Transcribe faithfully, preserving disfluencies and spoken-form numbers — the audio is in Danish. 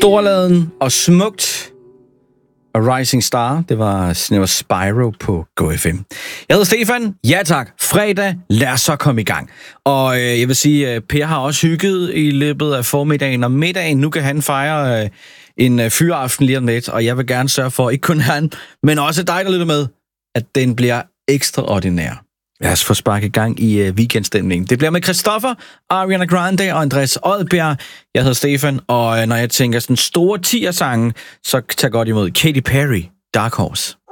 Storladen og smukt. Og Rising Star, det var, det var Spyro på Go F M. Jeg hedder Stefan. Ja tak. Fredag. Lad os så komme i gang. Og øh, jeg vil sige, at Per har også hygget i løbet af formiddagen og middagen. Nu kan han fejre øh, en øh, fyraften lige om lidt. Og jeg vil gerne sørge for, ikke kun han, men også dig, der lytter med, at den bliver ekstraordinær. Lad os få sparket i gang i øh, weekendstemningen. Det bliver med Christoffer, Ariana Grande og Andreas Odbjerg. Jeg hedder Stefan, og øh, når jeg tænker sådan store tier-sange, så tag godt imod Katy Perry, Dark Horse.